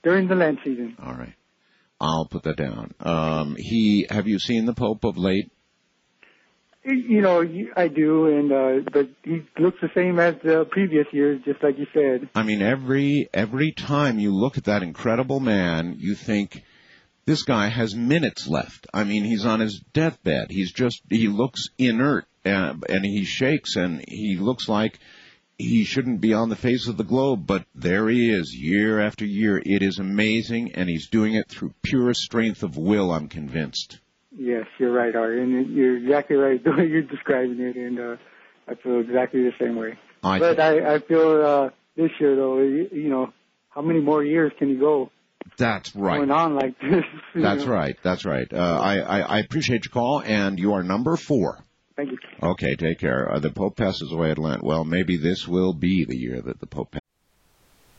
during the Lent season. All right. I'll put that down. Have you seen the Pope of late? You know, I do, and but he looks the same as the previous years, just like you said. I mean, every time you look at that incredible man, you think, this guy has minutes left. I mean, he's on his deathbed. He looks inert, and he shakes, and he looks like he shouldn't be on the face of the globe, but there he is, year after year. It is amazing, and he's doing it through pure strength of will, I'm convinced. Yes, you're right, Art, and you're exactly right the way you're describing it, and I feel exactly the same way. But I feel this year, though, you know, how many more years can he go? That's right. Going on like this. That's right. That's right. I appreciate your call, and you are number 4. Thank you. Okay, take care. The Pope passes away at Lent. Well, maybe this will be the year that the Pope passes.